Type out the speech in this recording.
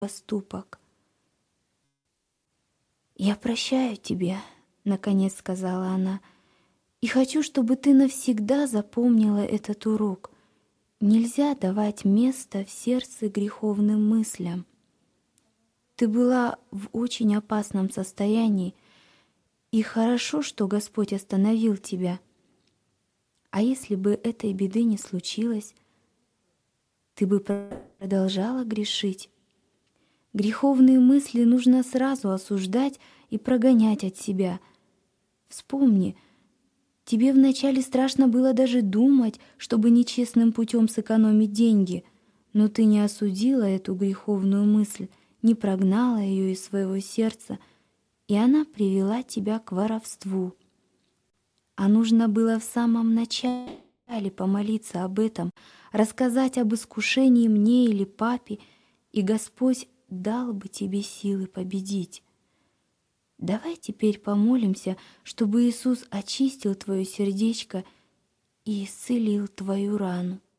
поступок. «Я прощаю тебя», — наконец сказала она, «и хочу, чтобы ты навсегда запомнила этот урок. Нельзя давать место в сердце греховным мыслям. Ты была в очень опасном состоянии, и хорошо, что Господь остановил тебя. А если бы этой беды не случилось, ты бы продолжала грешить. Греховные мысли нужно сразу осуждать и прогонять от себя. Вспомни, тебе вначале страшно было даже думать, чтобы нечестным путем сэкономить деньги, но ты не осудила эту греховную мысль, не прогнала ее из своего сердца, и она привела тебя к воровству. А нужно было в самом начале помолиться об этом, рассказать об искушении мне или папе, и Господь дал бы тебе силы победить. Давай теперь помолимся, чтобы Иисус очистил твое сердечко и исцелил твою рану.